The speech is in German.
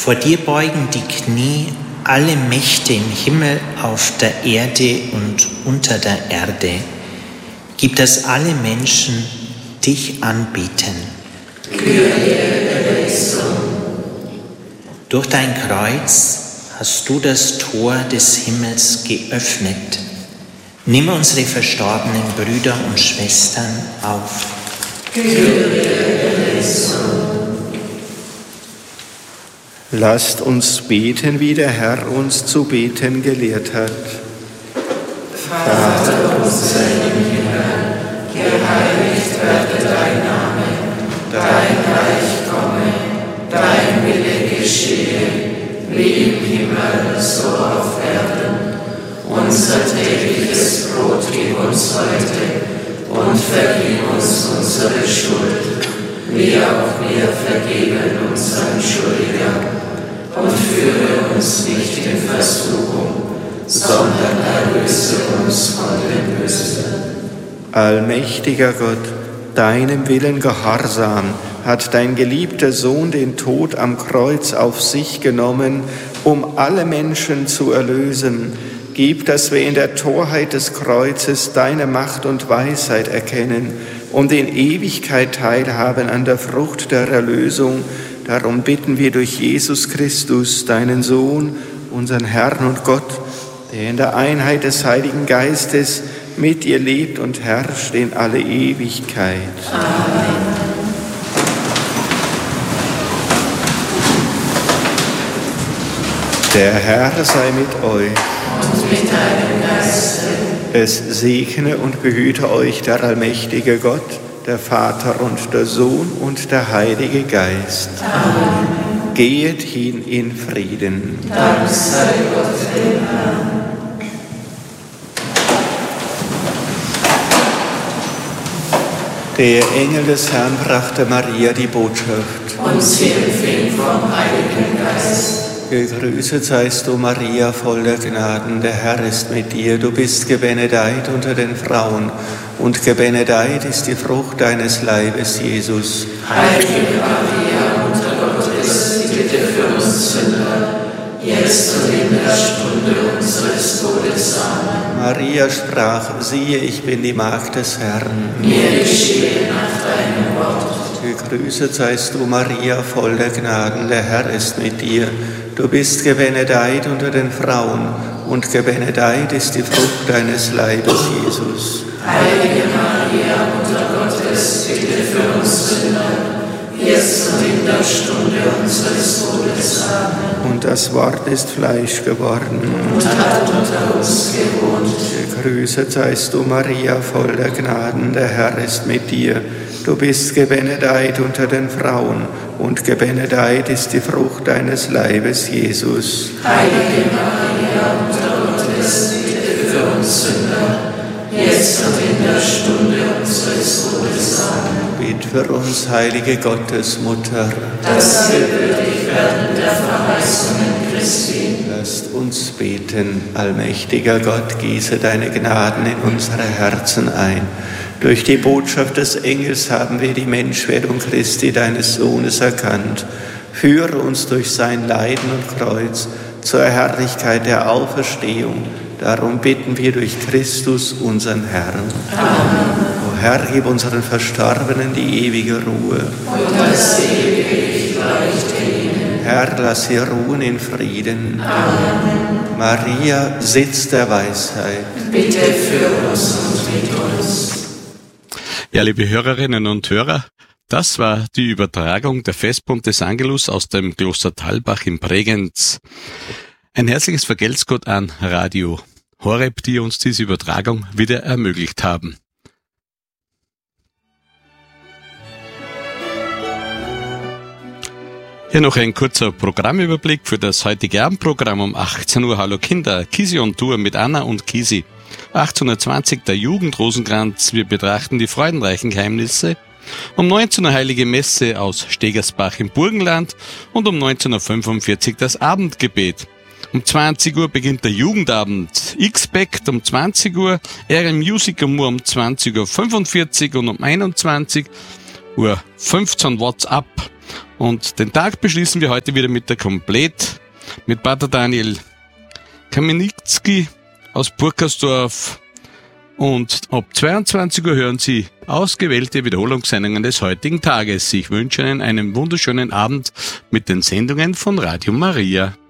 Vor dir beugen die Knie alle Mächte im Himmel, auf der Erde und unter der Erde. Gib, dass alle Menschen dich anbeten. Durch dein Kreuz hast du das Tor des Himmels geöffnet. Nimm unsere verstorbenen Brüder und Schwestern auf. Lasst uns beten, wie der Herr uns zu beten gelehrt hat. Vater unser im Himmel, geheiligt werde dein Name, dein Reich komme, dein Wille geschehe, wie im Himmel, so auf Erden. Unser tägliches Brot gib uns heute und vergib uns unsere Schuld, wie auch wir vergeben unseren Schuldigern. Und führe uns nicht in Versuchung, sondern erlöse uns von dem Bösen. Allmächtiger Gott, deinem Willen gehorsam, hat dein geliebter Sohn den Tod am Kreuz auf sich genommen, um alle Menschen zu erlösen. Gib, dass wir in der Torheit des Kreuzes deine Macht und Weisheit erkennen und in Ewigkeit teilhaben an der Frucht der Erlösung. Darum bitten wir durch Jesus Christus, deinen Sohn, unseren Herrn und Gott, der in der Einheit des Heiligen Geistes mit dir lebt und herrscht in alle Ewigkeit. Amen. Der Herr sei mit euch. Und mit deinem Geiste. Es segne und behüte euch der allmächtige Gott, der Vater und der Sohn und der Heilige Geist. Amen. Gehet hin in Frieden. Dank sei Gott dem Herrn. Der Engel des Herrn brachte Maria die Botschaft. Und sie empfing vom Heiligen Geist. Gegrüßet seist du, Maria, voll der Gnaden, der Herr ist mit dir. Du bist gebenedeit unter den Frauen, und gebenedeit ist die Frucht deines Leibes, Jesus. Heilige Maria, Mutter Gottes, bitte für uns Sünder, jetzt und in der Stunde unseres Todes. Amen. Maria sprach, siehe, ich bin die Magd des Herrn. Mir geschehe nach deinem Wort. Gegrüßet seist du, Maria, voll der Gnaden, der Herr ist mit dir. Du bist gebenedeit unter den Frauen, und gebenedeit ist die Frucht deines Leibes, Jesus. Heilige Maria, Mutter Gottes, bitte für uns Sünder, jetzt und in der Stunde unseres Todes. Amen. Und das Wort ist Fleisch geworden und hat unter uns gewohnt. Gegrüßet seist du, Maria, voll der Gnaden, der Herr ist mit dir. Du bist gebenedeit unter den Frauen, und gebenedeit ist die Frucht deines Leibes, Jesus. Heilige Maria, Mutter Gottes, bitte für uns Sünder, jetzt und in der Stunde unseres Todes. Amen. Bitt für uns, heilige Gottesmutter, dass wir würdig werden der Verheißungen Christi. Lasst uns beten. Allmächtiger Gott, gieße deine Gnaden in unsere Herzen ein. Durch die Botschaft des Engels haben wir die Menschwerdung Christi, deines Sohnes, erkannt. Führe uns durch sein Leiden und Kreuz zur Herrlichkeit der Auferstehung. Darum bitten wir durch Christus, unseren Herrn. Amen. O Herr, gib unseren Verstorbenen die ewige Ruhe. Und das ewige Licht leuchte ihnen. Herr, lass sie ruhen in Frieden. Amen. Maria, Sitz der Weisheit, bitte für uns und mit uns. Ja, liebe Hörerinnen und Hörer, das war die Übertragung der Festbund des Angelus aus dem Kloster Thalbach in Bregenz. Ein herzliches Vergelt's Gott an Radio Horeb, die uns diese Übertragung wieder ermöglicht haben. Hier noch ein kurzer Programmüberblick für das heutige Abendprogramm um 18 Uhr. Hallo Kinder, Kisi on Tour mit Anna und Kisi. 18.20 der Jugendrosenkranz, wir betrachten die freudenreichen Geheimnisse. Um 19 Uhr Heilige Messe aus Stegersbach im Burgenland und um 19.45 das Abendgebet. Um 20 Uhr beginnt der Jugendabend. X-Pact um 20 Uhr, RM Music um 20.45 Uhr und um 21.15 Uhr WhatsApp Und den Tag beschließen wir heute wieder mit der Komplett, mit Pater Daniel Kamenitzki aus Burkersdorf. Und ab 22 Uhr hören Sie ausgewählte Wiederholungssendungen des heutigen Tages. Ich wünsche Ihnen einen wunderschönen Abend mit den Sendungen von Radio Maria.